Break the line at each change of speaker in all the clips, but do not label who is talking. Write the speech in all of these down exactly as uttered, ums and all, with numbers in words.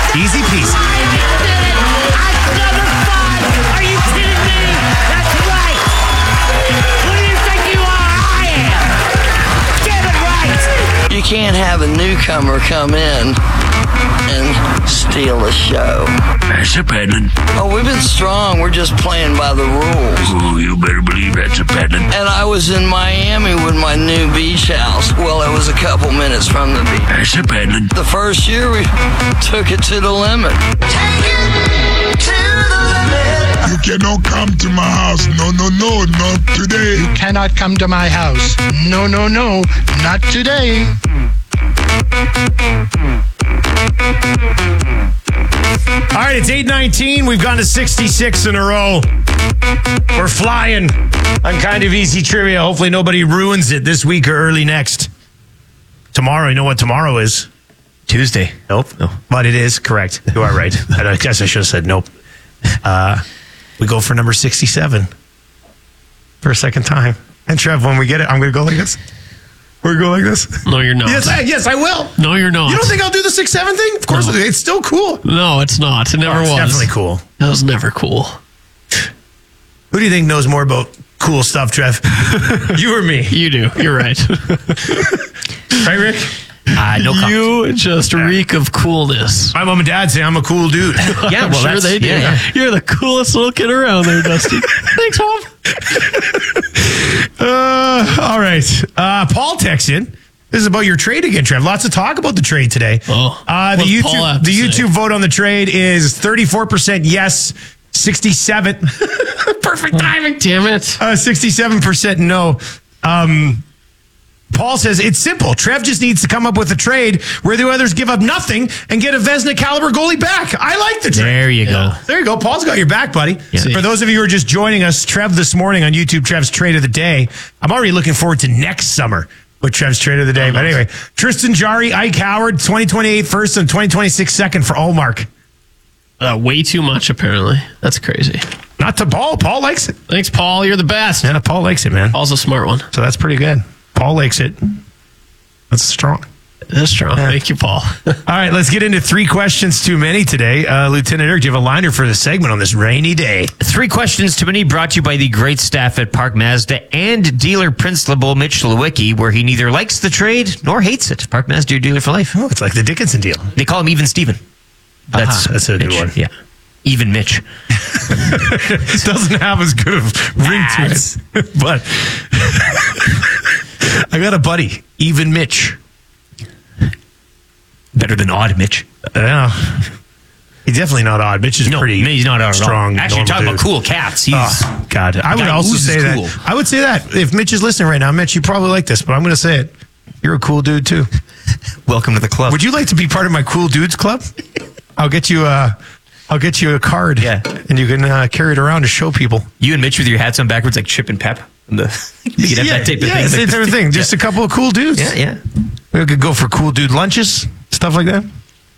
Easy peasy.
I did it. I covered five. Are you kidding me? That's right. Who do you think you are? I am. Get it right.
You can't have a newcomer come in and steal the show.
That's a peddling.
Oh, we've been strong. We're just playing by the rules.
Oh, you better believe that's a peddling.
And I was in Miami with my new beach house. Well, it was a couple minutes from the beach.
That's a peddling.
The first year we took it to the limit. Take it to the limit.
You cannot come to my house. No, no, no, not today.
You cannot come to my house. No, no, no, not today.
All right, it's eight nineteen. We've gone to sixty-six in a row. We're flying on Kind of Easy Trivia. Hopefully nobody ruins it this week or early next. Tomorrow, you know what tomorrow is? Tuesday. Nope. No. But it is, correct. You are right. I guess I should have said nope. Uh, we go for number sixty-seven for a second time. And Trev, when we get it, I'm going to go like this. We're going to go like this.
No, you're not.
Yes, I, yes, I will.
No, you're not.
You don't think I'll do the six seven thing? Of course,
No.
it's still cool.
No, it's not. It never
Oh, it's
was.
definitely cool.
That was never cool.
Who do you think knows more about cool stuff, Trev? You or me?
You do. You're right.
Right, Rick?
Uh, no comments.
You just reek of coolness.
My mom and dad say I'm a cool dude.
Yeah,
I'm
well,
sure
that's,
they do.
yeah, yeah.
You're the coolest little kid around there, Dusty. Thanks, Mom.
Uh, all right. Uh, Paul texts in. This is about your trade again, Trev. Lots of talk about the trade today.
Oh,
uh, the
what's Paul
YouTube
have to
the
say?
YouTube vote on the trade is thirty-four percent yes, sixty-seven perfect timing.
Damn it.
Uh, sixty-seven percent no. Um, Paul says it's simple. Trev just needs to come up with a trade where the others give up nothing and get a Vezina caliber goalie back. I like the trade.
There you
Yeah.
go.
There you go. Paul's got your back, buddy.
Yeah.
For those of you who are just joining us, Trev this morning on YouTube, Trev's trade of the day. I'm already looking forward to next summer with Trev's trade of the day. But anyway, Tristan Jarry, Ike Howard, twenty twenty-eight first and twenty twenty-six second for Allmark.
Uh, way too much, apparently. That's crazy.
Not to Paul. Paul likes it.
Thanks, Paul. You're the best.
Yeah, Paul likes it, man.
Paul's a smart one.
So that's pretty good. Paul likes it. That's strong.
That's strong.
Yeah.
Thank you, Paul.
All right, let's get into three questions too many today. Uh, Lieutenant Eric, do you have a liner for the segment on this rainy day?
Three questions too many brought to you by the great staff at Park Mazda and dealer Prince LeBeau Mitch Lewicki, where he neither likes the trade nor hates it. Park Mazda, your dealer for life.
Oh, it's like the Dickinson deal.
They call him Even Steven. That's,
Aha, that's a good
Mitch.
one.
Yeah. Even Mitch.
It doesn't have as good of ring to it. But I got a buddy, Even Mitch.
Better than Odd Mitch.
Yeah. He's definitely not odd. Mitch is
No,
pretty
he's not odd at all.
strong.
Actually, you're
normal
talking
dude.
about cool cats. He's
Oh, God. I would
guy
also
oozes
say
cool.
that. I would say that if Mitch is listening right now, Mitch, you probably like this, but I'm going to say it. You're a cool dude, too.
welcome to the club.
Would you like to be part of my cool dudes club? I'll get you a, I'll get you a card.
Yeah.
And you can uh, carry it around to show people.
You and Mitch with your hats on backwards like Chip and Pep. And the, you could have
yeah,
that type of
yeah,
thing.
same type of thing. Just a couple of cool dudes.
Yeah, yeah.
We could go for cool dude lunches, stuff like that.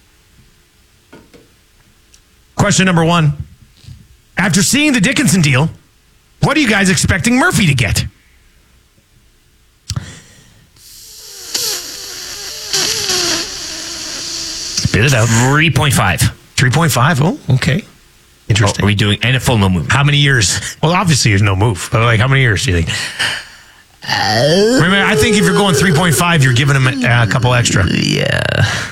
Question number one. After seeing the Dickinson deal, what are you guys expecting Murphy to get?
Spit it out. three point five.
three point five. Oh, okay. Interesting.
Are we doing, and a full no move?
How many years? Well, obviously there's no move. But like, how many years do you think? Remember, I think if you're going three point five, you're giving him a, a couple extra.
Yeah.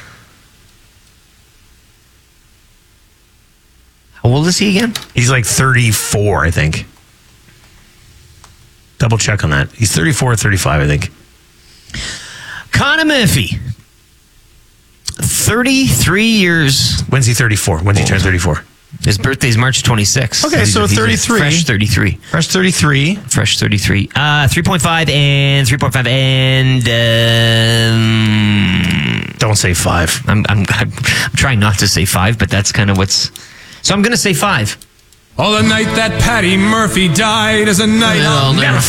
How old is he again?
He's like thirty-four, I think. Double check on that. He's thirty-four or thirty-five, I think.
Connor Murphy. thirty-three years.
When's he thirty-four? When's he turn thirty-four?
His birthday's March twenty-sixth.
Okay, so
He's a
thirty-three.
Fresh thirty-three.
Fresh thirty-three.
Fresh thirty-three. Uh, three point five and three point five and... Um,
Don't say five.
I'm, I'm, I'm trying not to say five, but that's kind of what's... So I'm going to say five.
Oh, the night that Patty Murphy died is a night
I'll
I'll
never
never